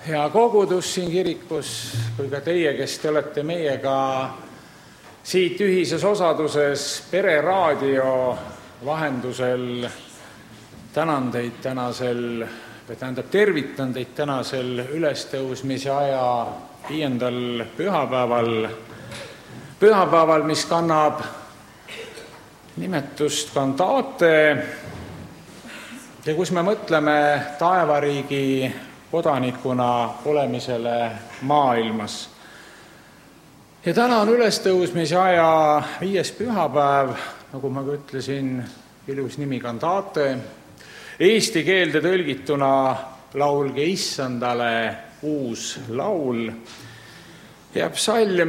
Hea kogudus siin kirikus kui ka teie, kes te olete meiega siit ühises osaduses Pereraadio vahendusel. Tervitan teid tänasel ülestõusmise aja 5. pühapäeval, mis kannab nimetust Cantate ja kus me mõtleme taevariigi kodanikuna olemisele maailmas. Ja täna on ülestõusmise aja 5. pühapäev, nagu ma ütlesin, ilus nimi Cantate. Eesti keelde tõlgituna laulge issandale uus laul. Ja psalm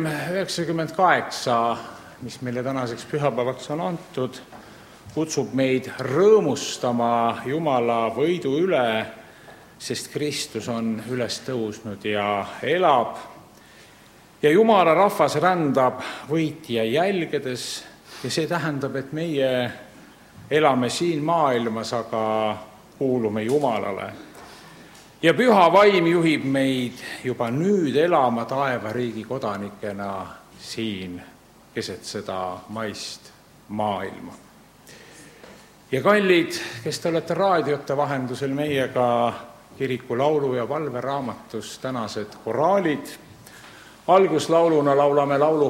98, mis meile tänaseks pühapäevaks on antud, kutsub meid rõõmustama Jumala võidu üle, sest Kristus on üles tõusnud ja elab. Ja Jumala rahvas rändab võitja jälgedes ja see tähendab, et meie elame siin maailmas, aga kuulume Jumalale. Ja püha vaim juhib meid juba nüüd elama taevariigi kodanikena siin keset seda maist maailma. Ja kallid, kes te olete raadiote vahendusel meiega, kiriku laulu- ja valveraamatus tänased koraalid. Alguslauluna laulame laulu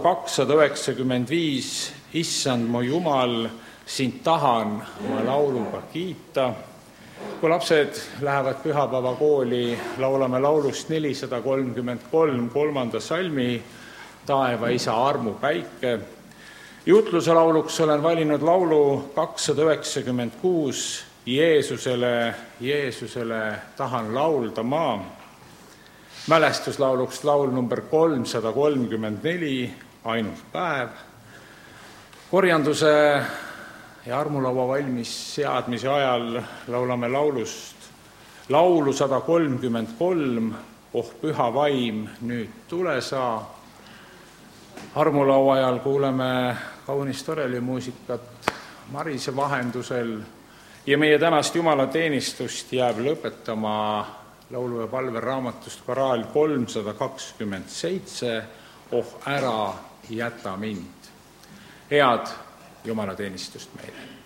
295, Issand mu Jumal, sind tahan ma lauluga kiita. Kui lapsed lähevad pühapäeva kooli, laulame laulust 433, 3. salmi, Taeva isa armu päike. Jutluse lauluks olen valinud laulu 296, Jeesusele tahan laulda ma. Mälestuslauluks laul number 334, ainult päev. Korjanduse ja armulaua valmis seadmise ajal laulame laulu 133, oh püha vaim, nüüd tule sa. Armulaua ajal kuuleme kaunist orelimuusikat Marise vahendusel ja meie tänast jumalateenistust jääb lõpetama laulu- ja palveraamatust koraal 327, oh ära jäta mind. Head jumalateenistust meile.